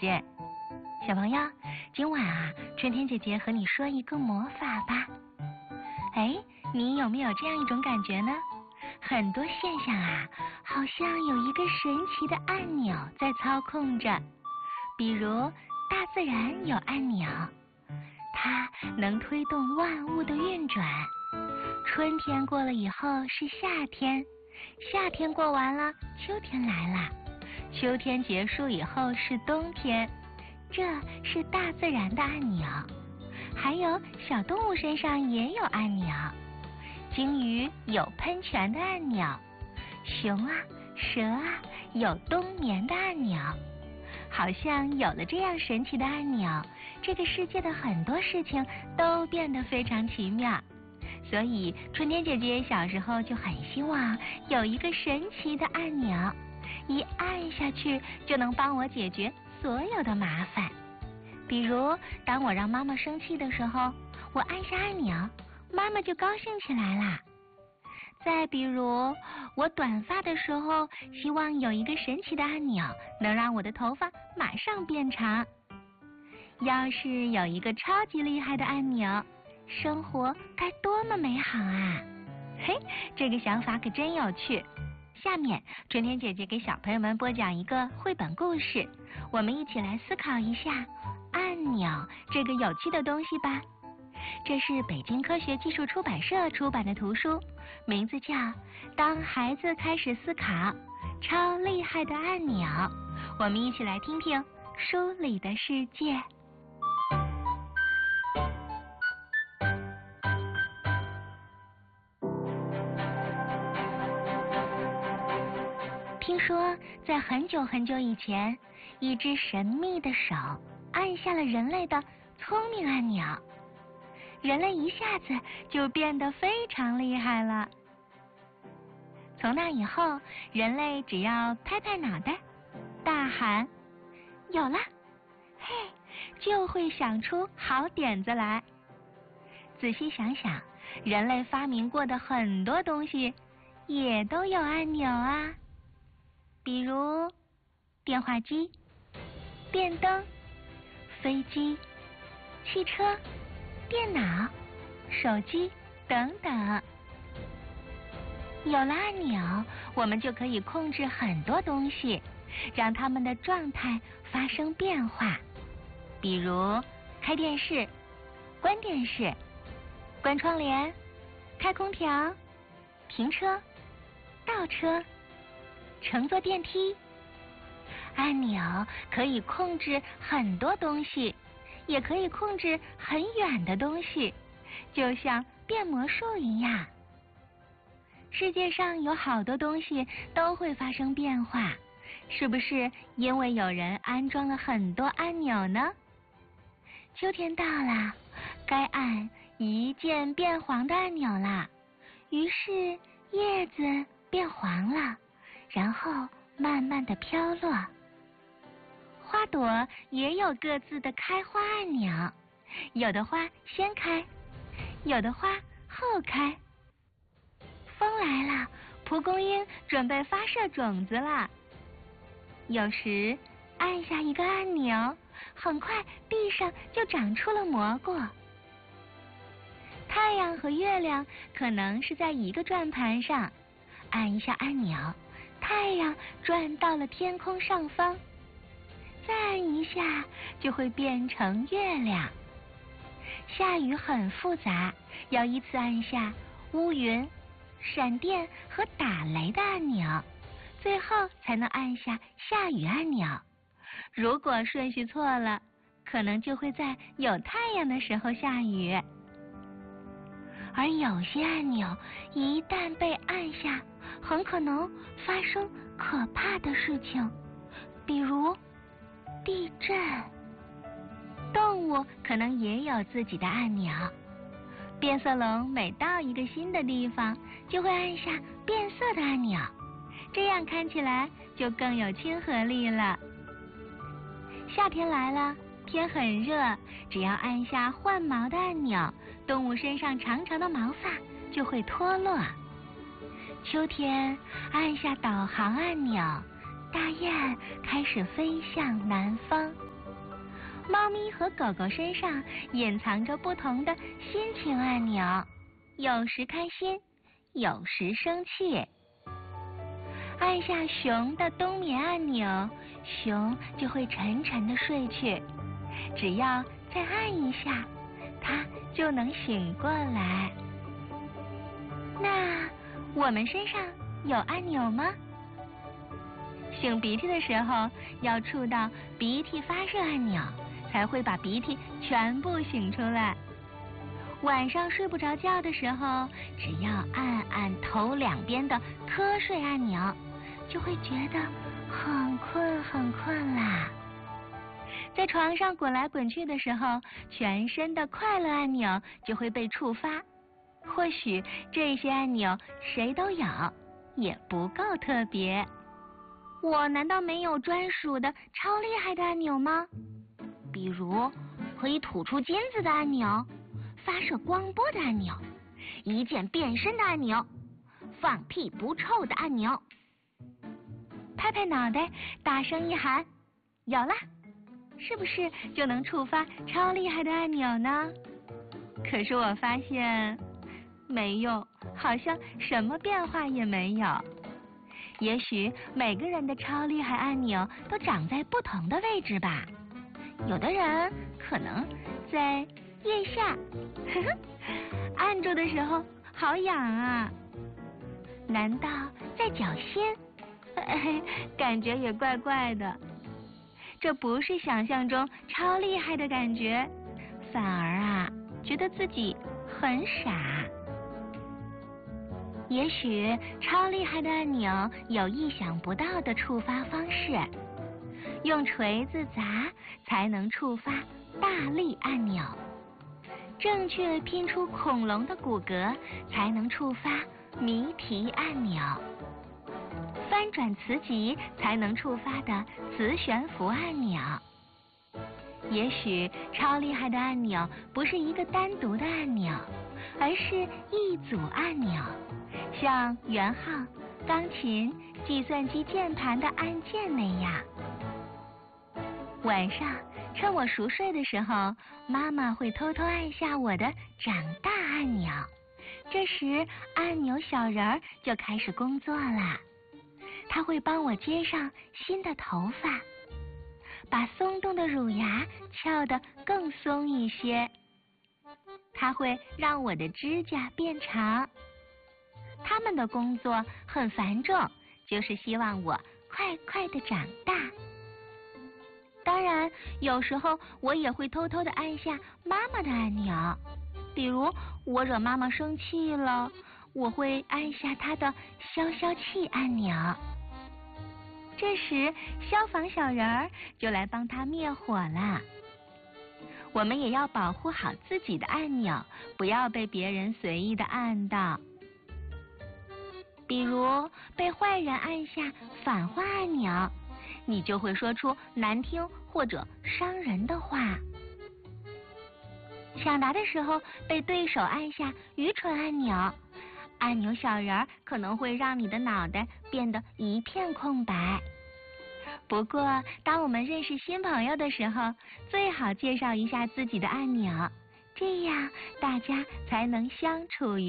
姐。小朋友，今晚啊，春天姐姐和你说一个魔法吧。哎，你有没有这样一种感觉呢？很多现象啊，好像有一个神奇的按钮在操控着。比如大自然有按钮，它能推动万物的运转。春天过了以后是夏天，夏天过完了，秋天来了，秋天结束以后是冬天。这是大自然的按钮。还有小动物身上也有按钮，鲸鱼有喷泉的按钮，熊啊蛇啊有冬眠的按钮。好像有了这样神奇的按钮，这个世界的很多事情都变得非常奇妙。所以春天姐姐小时候就很希望有一个神奇的按钮，一按下去就能帮我解决所有的麻烦。比如当我让妈妈生气的时候，我按下按钮，妈妈就高兴起来啦。再比如我短发的时候，希望有一个神奇的按钮能让我的头发马上变长。要是有一个超级厉害的按钮，生活该多么美好啊！嘿，这个想法可真有趣。下面春天姐姐给小朋友们播讲一个绘本故事，我们一起来思考一下按钮这个有趣的东西吧。这是北京科学技术出版社出版的图书，名字叫《当孩子开始思考：超厉害的按钮》。我们一起来听听书里的世界。听说在很久很久以前，一只神秘的手按下了人类的聪明按钮，人类一下子就变得非常厉害了。从那以后，人类只要拍拍脑袋，大喊有了，嘿，就会想出好点子来。仔细想想，人类发明过的很多东西也都有按钮啊，比如电话机、电灯、飞机、汽车、电脑、手机等等。有了按钮，我们就可以控制很多东西，让它们的状态发生变化。比如开电视、关电视、关窗帘、开空调、停车、倒车、乘坐电梯。按钮可以控制很多东西，也可以控制很远的东西，就像变魔术一样。世界上有好多东西都会发生变化，是不是因为有人安装了很多按钮呢？秋天到了，该按一键变黄的按钮了，于是叶子变黄了，然后慢慢地飘落。花朵也有各自的开花按钮，有的花先开，有的花后开。风来了，蒲公英准备发射种子了。有时按下一个按钮，很快地上就长出了蘑菇。太阳和月亮可能是在一个转盘上，按一下按钮，太阳转到了天空上方，再按一下就会变成月亮。下雨很复杂，要依次按下乌云、闪电和打雷的按钮，最后才能按下下雨按钮。如果顺序错了，可能就会在有太阳的时候下雨。而有些按钮一旦被按下，很可能发生可怕的事情，比如地震。动物可能也有自己的按钮。变色龙每到一个新的地方，就会按下变色的按钮，这样看起来就更有亲和力了。夏天来了，天很热，只要按下换毛的按钮，动物身上长长的毛发就会脱落。秋天按下导航按钮，大雁开始飞向南方。 猫咪和狗狗身上隐藏着不同的心情按钮，有时开心，有时生气。按下熊的冬眠按钮，熊就会沉沉地睡去。只要再按一下，它就能醒过来。那我们身上有按钮吗？擤鼻涕的时候要触到鼻涕发射按钮，才会把鼻涕全部擤出来。晚上睡不着觉的时候，只要按按头两边的瞌睡按钮，就会觉得很困啦。在床上滚来滚去的时候，全身的快乐按钮就会被触发。或许这些按钮谁都有，也不够特别。我难道没有专属的超厉害的按钮吗？比如可以吐出金子的按钮，发射光波的按钮，一键变身的按钮，放屁不臭的按钮。拍拍脑袋，大声一喊，有啦！是不是就能触发超厉害的按钮呢？可是我发现没用，好像什么变化也没有。也许每个人的超厉害按钮都长在不同的位置吧。有的人可能在腋下，按住的时候好痒啊。难道在脚心？感觉也怪怪的。这不是想象中超厉害的感觉，反而觉得自己很傻。也许超厉害的按钮有意想不到的触发方式，用锤子砸才能触发大力按钮，正确拼出恐龙的骨骼才能触发谜题按钮，翻转磁极才能触发的磁悬浮按钮。也许超厉害的按钮不是一个单独的按钮，而是一组按钮，像圆号、钢琴、计算机键盘的按键那样。晚上趁我熟睡的时候，妈妈会偷偷按下我的长大按钮，这时按钮小人儿就开始工作了。他会帮我接上新的头发，把松动的乳牙翘得更松一些。他会让我的指甲变长。他们的工作很繁重，就是希望我快快地长大。当然，有时候我也会偷偷地按下妈妈的按钮，比如我惹妈妈生气了，我会按下她的消消气按钮。这时消防小人儿就来帮他灭火了。我们也要保护好自己的按钮，不要被别人随意的按到。比如被坏人按下反话按钮，你就会说出难听或者伤人的话。抢答的时候被对手按下愚蠢按钮，按钮小人儿可能会让你的脑袋变得一片空白。不过当我们认识新朋友的时候，最好介绍一下自己的按钮，这样大家才能相处